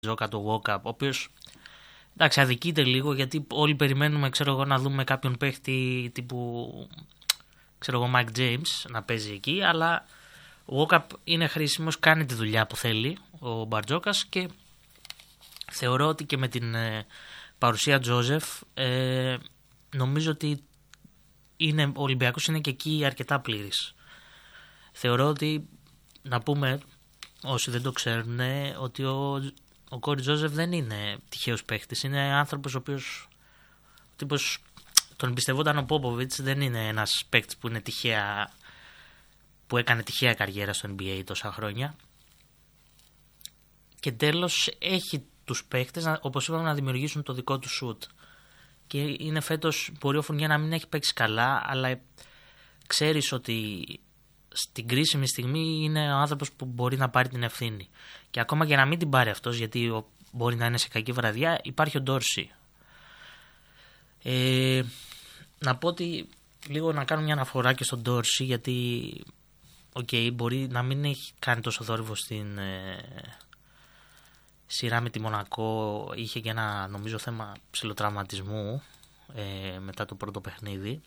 Μπαρτζόκα, το Walkup, ο οποίος εντάξει αδικείται λίγο γιατί όλοι περιμένουμε να δούμε κάποιον παίχτη τύπου Mike James να παίζει εκεί, αλλά ο Walkup είναι χρήσιμος, κάνει τη δουλειά που θέλει ο Μπαρτζόκας και θεωρώ ότι και με την παρουσία Τζόζεφ νομίζω ότι ο Ολυμπιακός είναι και εκεί αρκετά πλήρης. Θεωρώ ότι, να πούμε όσοι δεν το ξέρουν, ότι ο Κόρι Τζόζεφ δεν είναι τυχαίος παίχτης, είναι άνθρωπος ο οποίος τύπος, τον εμπιστευόταν ο Πόποβιτς, δεν είναι ένας παίχτης που είναι που έκανε τυχαία καριέρα στο NBA τόσα χρόνια. Και τέλος έχει τους παίχτες, όπως είπαμε, να δημιουργήσουν το δικό του σουτ. Και είναι φέτος, μπορεί ο Φουρνιέ να μην έχει παίξει καλά, αλλά ξέρεις ότι στην κρίσιμη στιγμή είναι ο άνθρωπος που μπορεί να πάρει την ευθύνη. Και ακόμα και να μην την πάρει αυτός, γιατί μπορεί να είναι σε κακή βραδιά, υπάρχει ο Ντόρση. Να πω ότι λίγο να κάνω μια αναφορά και στον Ντόρση, γιατί μπορεί να μην έχει κάνει τόσο θόρυβο στην σειρά με τη Μονακό, είχε και ένα νομίζω θέμα ψιλοτραυματισμού μετά το πρώτο παιχνίδι.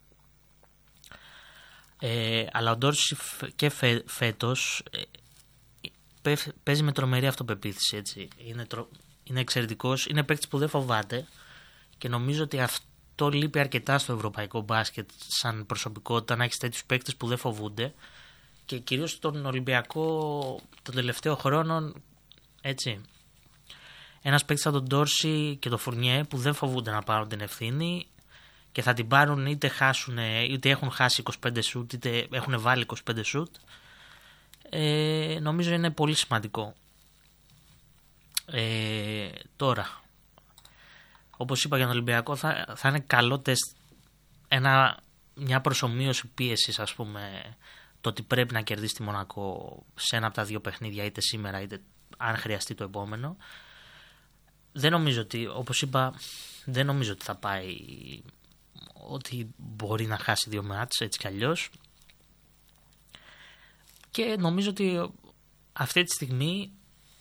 Αλλά ο Ντόρση και φέτος παίζει με τρομερή αυτοπεποίθηση, έτσι. Είναι εξαιρετικός, είναι παίκτης που δεν φοβάται και νομίζω ότι αυτό λείπει αρκετά στο ευρωπαϊκό μπάσκετ σαν προσωπικότητα, να έχεις τέτοιους παίκτες που δεν φοβούνται, και κυρίως στον Ολυμπιακό των τελευταίων χρόνων, έτσι. Ένας παίκτης σαν τον Ντόρση και τον Φουρνιέ που δεν φοβούνται να πάρουν την ευθύνη και θα την πάρουν είτε έχουν χάσει 25 σουτ είτε έχουν βάλει 25 σουτ, νομίζω είναι πολύ σημαντικό. Τώρα, όπως είπα για τον Ολυμπιακό, θα είναι καλό τεστ, μια προσομοίωση πίεσης, ας πούμε, το ότι πρέπει να κερδίσει τη Μονακό σε ένα από τα δύο παιχνίδια, είτε σήμερα είτε αν χρειαστεί το επόμενο. Δεν νομίζω ότι, όπως είπα, δεν νομίζω ότι θα πάει, ότι μπορεί να χάσει δύο μάτς έτσι κι αλλιώς. Και νομίζω ότι αυτή τη στιγμή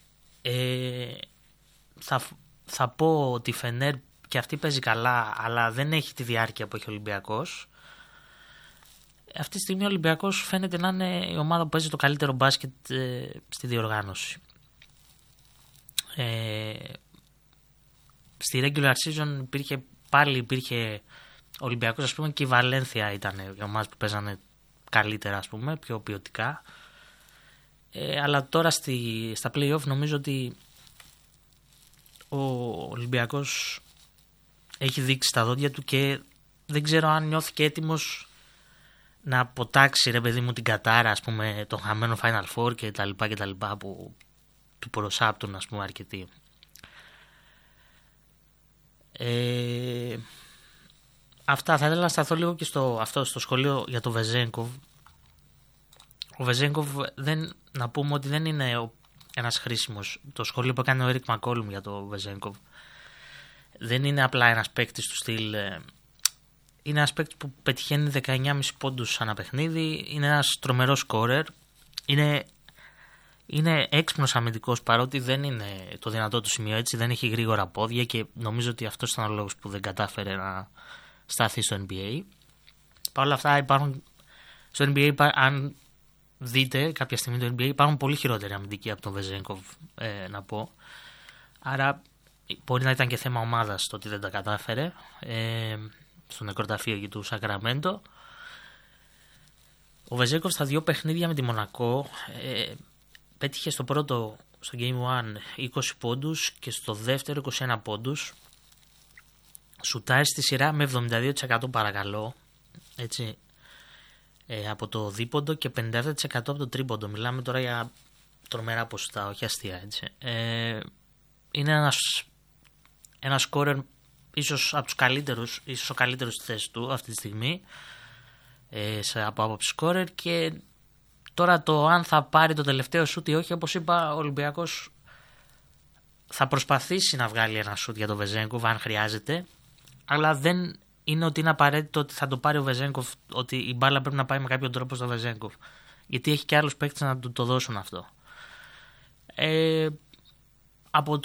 θα πω ότι η Φενέρ και αυτή παίζει καλά, αλλά δεν έχει τη διάρκεια που έχει ο Ολυμπιακός. Αυτή τη στιγμή ο Ολυμπιακός φαίνεται να είναι η ομάδα που παίζει το καλύτερο μπάσκετ στη διοργάνωση. Στη regular season υπήρχε ο Ολυμπιακός, ας πούμε, και η Βαλένθια ήταν οι ομάδες που παίζανε καλύτερα, ας πούμε, πιο ποιοτικά. Αλλά τώρα στα play-off νομίζω ότι ο Ολυμπιακός έχει δείξει τα δόντια του και δεν ξέρω αν νιώθει και έτοιμος να αποτάξει, ρε παιδί μου, την κατάρα, ας πούμε, τον χαμένο Final Four και τα λοιπά που του προσάπτουν, ας πούμε, αρκετοί. Αυτά. Θα ήθελα να σταθώ λίγο και στο σχολείο για το Βεζένκοβ. Ο Βεζένκοβ, να πούμε ότι δεν είναι ένας χρήσιμος. Το σχολείο που έκανε ο Έρικ Μακόλουμ για το Βεζένκοβ δεν είναι απλά ένας παίκτης του στυλ. Είναι ένας παίκτης που πετυχαίνει 19,5 πόντους ανά παιχνίδι. Είναι ένας τρομερός σκόρερ. Είναι έξυπνος αμυντικός, παρότι δεν είναι το δυνατό του σημείο, έτσι. Δεν έχει γρήγορα πόδια και νομίζω ότι αυτός ήταν ο λόγος που δεν κατάφερε να σταθεί στο NBA. Παρ' όλα αυτά υπάρχουν στο NBA, αν δείτε κάποια στιγμή το NBA, υπάρχουν πολύ χειρότεροι αμυντικοί από τον Βεζένκοβ, να πω. Άρα μπορεί να ήταν και θέμα ομάδας το ότι δεν τα κατάφερε στο νεκροταφείο εκεί του Σακραμέντο. Ο Βεζένκοβ στα δύο παιχνίδια με τη Μονακό πέτυχε στο πρώτο, στο Game 1, 20 πόντους και στο δεύτερο 21 πόντους. Σουτάρει στη σειρά με 72% παρακαλώ, έτσι, από το δίποντο και 57% από το τρίποντο. Μιλάμε τώρα για τρομερά ποσοστά, όχι αστεία, έτσι. Είναι ένας σκόρερ ίσως από τους καλύτερους, ίσως ο καλύτερος στη θέση του αυτή τη στιγμή, από άποψη σκόρερ. Και τώρα το αν θα πάρει το τελευταίο σούτ ή όχι, όπως είπα, ο Ολυμπιακός θα προσπαθήσει να βγάλει ένα σούτ για το Βεζένκοβ αν χρειάζεται, αλλά δεν είναι ότι είναι απαραίτητο ότι θα το πάρει ο Βεζένκοβ, ότι η μπάλα πρέπει να πάει με κάποιον τρόπο στο Βεζένκοβ, γιατί έχει και άλλους παίκτες να του το δώσουν αυτό. Από